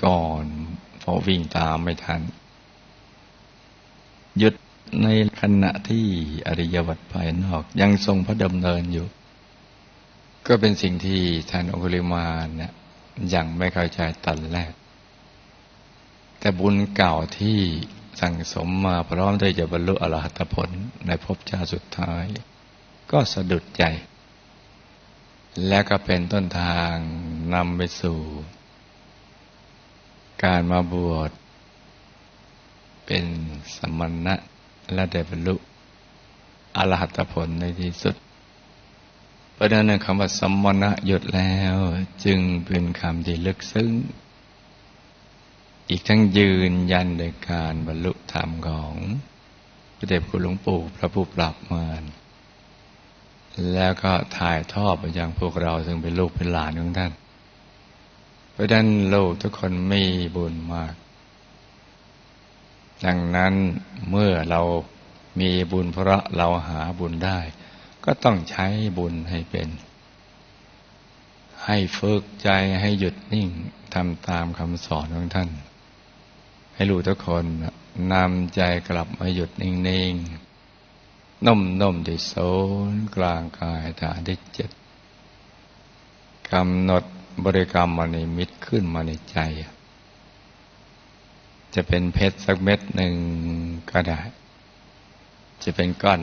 ก่อนเพราะวิ่งตามไม่ทันหยุดในขณะที่อริยวัตรภายนอกยังทรงพระดำเนินอยู่ก็เป็นสิ่งที่ท่านองคุลิมานเนี่ยยังไม่เข้าใจตอนแรกแต่บุญเก่าที่สั่งสมมาพร้อมที่จะบรรลุอรหัตผลในภพชาติสุดท้ายก็สะดุดใจและก็เป็นต้นทางนำไปสู่การมาบวชเป็นสมณะและได้บรรลุอรหัตผลในที่สุดเพราะฉะนั้นคำว่าสมณะหยุดแล้วจึงเป็นคำที่ลึกซึ้งอีกทั้งยืนยันในการบรรลุธรรมของพระเดชคุณหลวงปู่พระผู้ปราบมารแล้วก็ถ่ายทอดไปยังพวกเราซึ่งเป็นลูกเป็นหลานของท่านเพราะฉะนั้นลูกทุกคนมีบุญมากดังนั้นเมื่อเรามีบุญเพราะเราหาบุญได้ก็ต้องใช้บุญให้เป็นให้ฝึกใจให้หยุดนิ่งทำตามคำสอนของท่านให้รู้ทุกคนนำใจกลับมาหยุดนิ่งๆนุ่มๆที่ศูนย์กลางกายฐานที่7กำหนดบริกรรมนิมิตขึ้นมาในใจจะเป็นเพชรสักเม็ดหนึ่งก็ได้จะเป็นก้อน